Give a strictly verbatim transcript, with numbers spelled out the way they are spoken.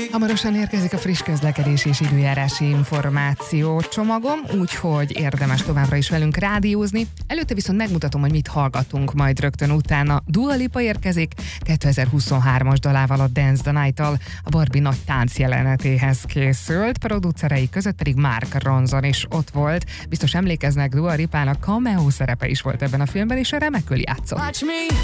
Hamarosan érkezik a friss közlekedési és időjárási információ csomagom, úgyhogy érdemes továbbra is velünk rádiózni. Előtte viszont megmutatom, hogy mit hallgatunk majd rögtön utána. Dua Lipa érkezik kétezer-huszonhármas dalával, a Dance the Night-tal, a Barbie nagy tánc jelenetéhez készült, producerei között pedig Mark Ronson is ott volt. Biztos emlékeznek, Dua Lipának cameo szerepe is volt ebben a filmben, és remekül játszott.